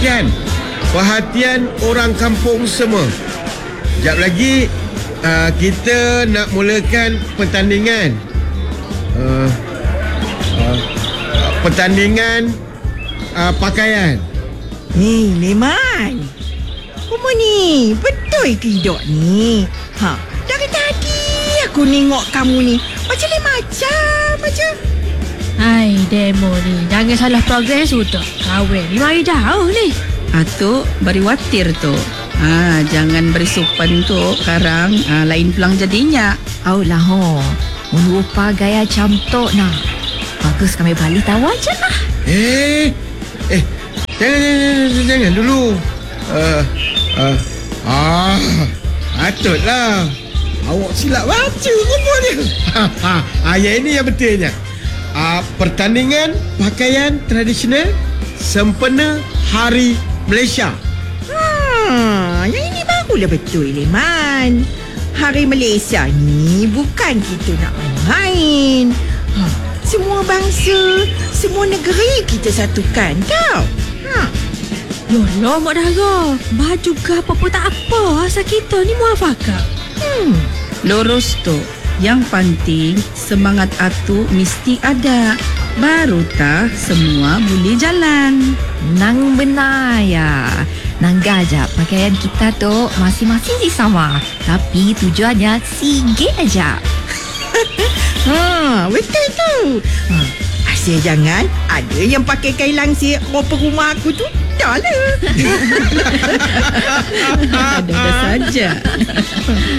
perhatian orang kampung semua. Sekejap lagi kita nak mulakan pertandingan. Pertandingan pakaian. Leman, kamu ni betul ke hidup ni? Dari tadi aku nengok kamu ni macam aja. Hai, demo ni jangan salah progres tu. Kahwin ni mari jauh ni. Atuk beri watir tu. Jangan beri sopan tu sekarang. Lain pulang jadinya. Aulah merupa gaya camtok nak. Bagus kami balik tahu aja lah. Jangan dulu. Patutlah. Awak silap baca rupanya. Yang ini yang betulnya. Pertandingan pakaian tradisional sempena Hari Malaysia. Yang ini barulah betul, Leman. Hari Malaysia ni bukan kita nak main. Semua bangsa, semua negeri kita satukan tau. Yolah Mak Dara, baju ke apa pun tak apa. Asal kita ni muafakah. Lurus tu. Yang penting semangat atuk mesti ada. Baru tak semua boleh jalan. Nang benar ya. Nang gajak pakaian kita tu masing-masing sih sama. Tapi tujuannya sige aja. Betul tu. Asyik jangan ada yang pakai kain langsir rupa rumah aku tu. Dah lah. Ada saja.